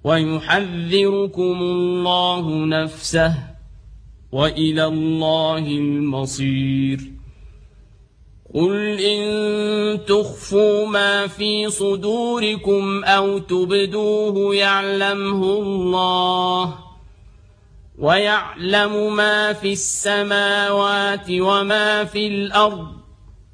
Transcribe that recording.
ويحذركم الله نفسه وإلى الله المصير قل إن تخفوا ما في صدوركم أو تبدوه يعلمه الله ويعلم ما في السماوات وما في الأرض